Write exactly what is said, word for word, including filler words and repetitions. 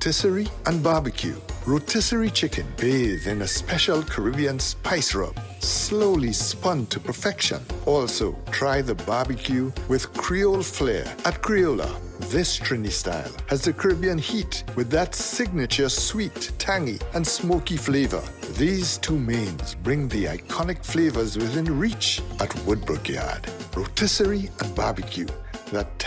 rotisserie and barbecue. Rotisserie chicken bathed in a special Caribbean spice rub, slowly spun to perfection. Also, try the barbecue with Creole flair at Creola. This Trini style has the Caribbean heat with that signature sweet, tangy, and smoky flavor. These two mains bring the iconic flavors within reach at Woodbrook Yard. Rotisserie and barbecue, that